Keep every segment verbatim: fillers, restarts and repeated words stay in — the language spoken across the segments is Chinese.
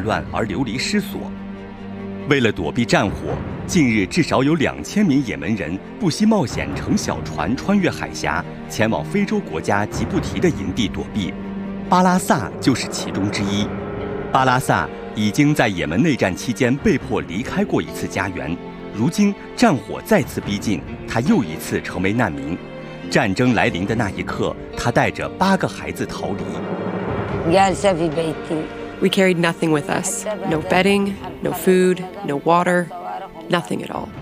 乱而流离失所。为了躲避战火，近日至少有两千名也门人不惜冒险乘小船穿越海峡，前往非洲国家吉布提的营地躲避。巴拉萨就是其中之一。巴拉萨已经在也门内战期间被迫离开过一次家园，如今战火再次逼近，他又一次成为难民。战争来临的那一刻，他带着八个孩子逃离。 We carried nothing with us. No bedding, no food, no water, nothing at all.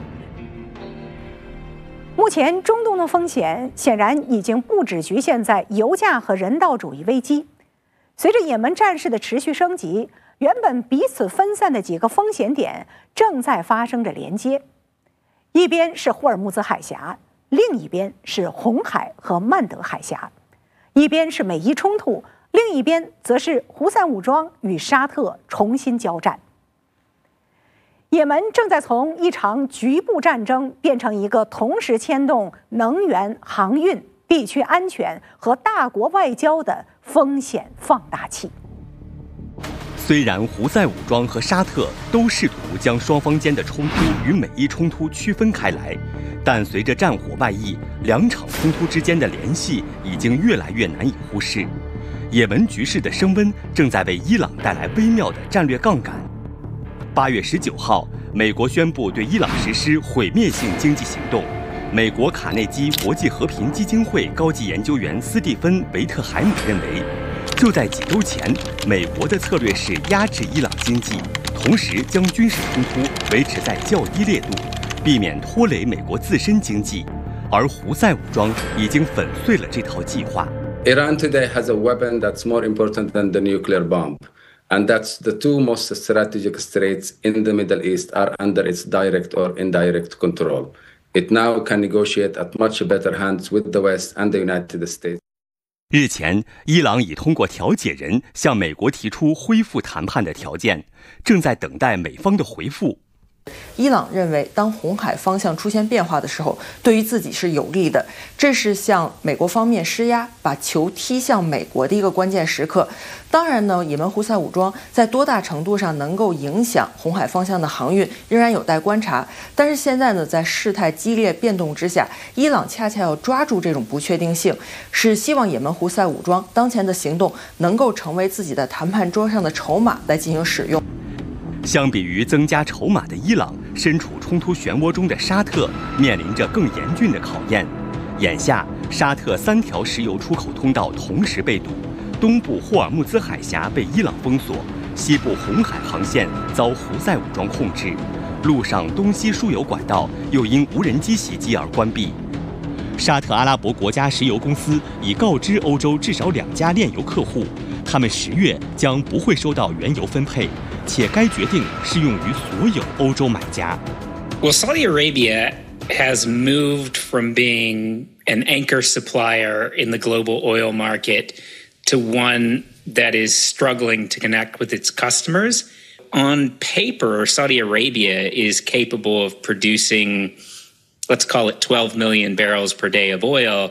目前中东的风险显然已经不只局限在油价和人道主义危机。随着也门战事的持续升级，原本彼此分散的几个风险点正在发生着连接。一边是霍尔木兹海峡，另一边是红海和曼德海峡；一边是美伊冲突，另一边则是胡塞武装与沙特重新交战。也门正在从一场局部战争变成一个同时牵动能源、航运、地区安全和大国外交的风险放大器。 虽然胡塞武装和沙特都试图将双方间的冲突与美伊冲突区分开来，但随着战火外溢，两场冲突之间的联系已经越来越难以忽视。也门局势的升温正在为伊朗带来微妙的战略杠杆。八月十九号，美国宣布对伊朗实施毁灭性经济行动。美国卡内基国际和平基金会高级研究员斯蒂芬·维特海姆认为，就在几周前，美国的策略是压制伊朗经济，同时将军事冲突维持在较低烈度，避免拖累美国自身经济。而胡塞武装已经粉碎了这套计划。 Iran today has a weapon that's more important than the nuclear bomb, and that's the two most strategic straits in the Middle East are under its direct or indirect control. It now can negotiate at much better hands with the West and the United States. 日前，伊朗已通过调解人向美国提出恢复谈判的条件，正在等待美方的回复。 伊朗认为，当红海方向出现变化的时候，对于自己是有利的。这是向美国方面施压，把球踢向美国的一个关键时刻。当然呢，也门胡塞武装在多大程度上能够影响红海方向的航运，仍然有待观察。但是现在呢，在事态激烈变动之下，伊朗恰恰要抓住这种不确定性，是希望也门胡塞武装当前的行动能够成为自己的谈判桌上的筹码来进行使用。 相比于增加筹码的伊朗，身处冲突漩涡中的沙特面临着更严峻的考验。眼下，沙特三条石油出口通道同时被堵，东部霍尔木兹海峡被伊朗封锁，西部红海航线遭胡塞武装控制，路上东西输油管道又因无人机袭击而关闭。沙特阿拉伯国家石油公司已告知欧洲至少两家炼油客户，他们十月将不会收到原油分配，且该决定适用于所有欧洲买家。 Well, Saudi Arabia has moved from being an anchor supplier in the global oil market to one that is struggling to connect with its customers. On paper, Saudi Arabia is capable of producing, let's call it twelve million barrels per day of oil.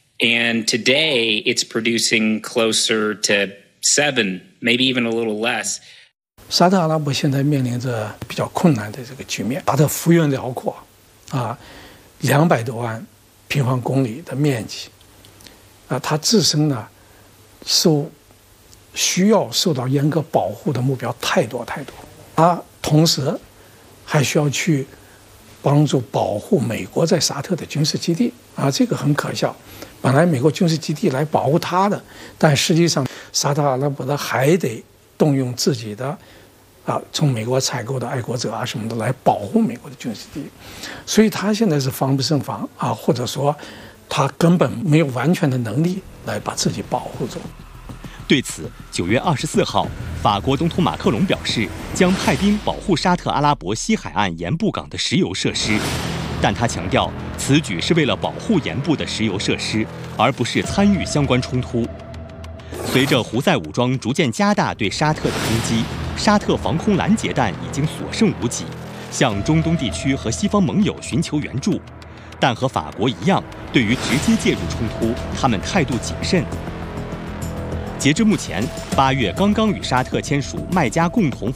And today it's producing closer to seven, maybe even a little less. 沙特阿拉伯现在面临着比较困难的这个局面，它的幅员辽阔，啊，两百多万平方公里的面积，啊，它自身呢受需要受到严格保护的目标太多太多，它同时还需要去帮助保护美国在沙特的军事基地，啊，这个很可笑。本来美国军事基地来保护它的，但实际上沙特阿拉伯的还得动用自己的啊，从美国采购的爱国者啊什么的来保护美国的军事基地，所以他现在是防不胜防啊，或者说他根本没有完全的能力来把自己保护住。 对此，九月二十四号，法国总统马克龙表示将派兵保护沙特阿拉伯西海岸盐部港的石油设施，但他强调此举是为了保护盐部的石油设施，而不是参与相关冲突。随着胡塞武装逐渐加大对沙特的攻击，沙特防空拦截弹已经所剩无几，向中东地区和西方盟友寻求援助，但和法国一样，对于直接介入冲突，他们态度谨慎。截至目前，八月刚刚与沙特签署麦加共同